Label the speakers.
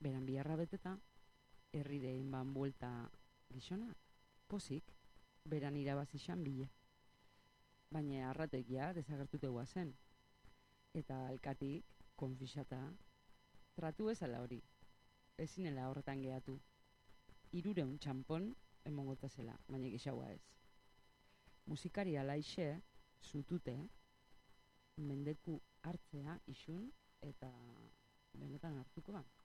Speaker 1: Beran biharra beteta, herridein ban buelta gizona, pozik, beran irabazixan bile. Baina arrategia desagertutegoa zen, eta alkatik, konfisata, tratu ezala hori, ezinela horretan gehatu. 300 txampon emongota zela, baina gixaua ez. Musikari alaixe, zutute, mendeku hartzea isun, eta benetan hartuko ban.